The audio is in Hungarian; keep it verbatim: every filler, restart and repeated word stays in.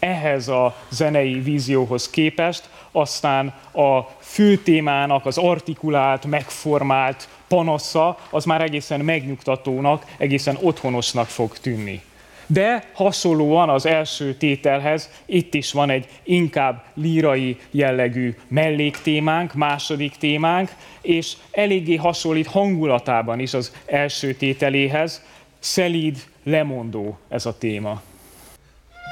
ehhez a zenei vízióhoz képest aztán a fő témának az artikulált, megformált panasza az már egészen megnyugtatónak, egészen otthonosnak fog tűnni. De hasonlóan az első tételhez itt is van egy inkább lírai jellegű melléktémánk, második témánk, és eléggé hasonlít hangulatában is az első tételéhez, szelíd, lemondó ez a téma.